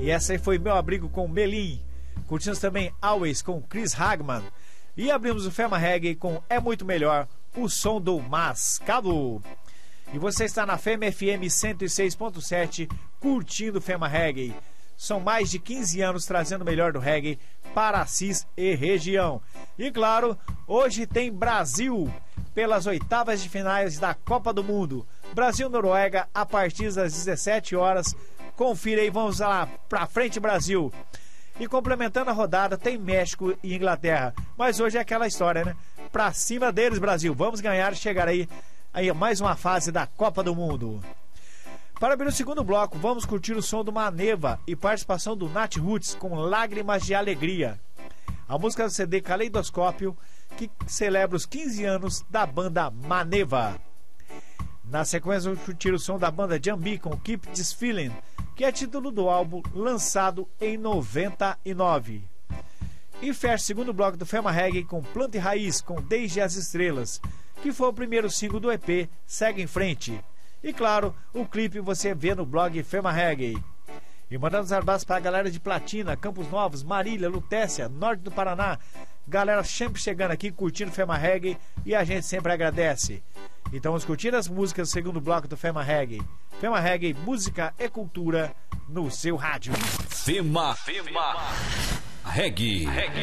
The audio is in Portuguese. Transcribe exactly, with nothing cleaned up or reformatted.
E essa aí foi Meu Abrigo com Melim. Curtimos também Always com Chris Hagman. E abrimos o Fema Reggae com É Muito Melhor, o som do Mascavo. E você está na Fema F M cento e seis ponto sete, curtindo o Fema Reggae. São mais de quinze anos trazendo o melhor do reggae para Assis e região. E claro, hoje tem Brasil pelas oitavas de finais da Copa do Mundo. Brasil-Noruega a partir das dezessete horas. Confira aí, vamos lá, pra frente Brasil. E complementando a rodada, tem México e Inglaterra. Mas hoje é aquela história, né? Pra cima deles, Brasil. Vamos ganhar e chegar aí, aí a mais uma fase da Copa do Mundo. Para abrir o segundo bloco, vamos curtir o som do Maneva e participação do Nat Roots com Lágrimas de Alegria. A música do C D Caleidoscópio, que celebra os quinze anos da banda Maneva. Na sequência, vamos curtir o som da banda Jambi com Keep This Feeling, que é título do álbum lançado em noventa e nove. E fecha o segundo bloco do Fema Reggae com Planta e Raiz com Desde as Estrelas, que foi o primeiro single do E P Segue em Frente. E claro, o clipe você vê no blog Fema Reggae. E mandando os abraços para a galera de Platina, Campos Novos, Marília, Lutécia, Norte do Paraná. Galera sempre chegando aqui, curtindo Fema Reggae, e a gente sempre agradece. Então vamos curtir as músicas do segundo bloco do Fema Reggae. Fema Reggae, música e cultura no seu rádio. Fema, Fema Reggae. Reggae.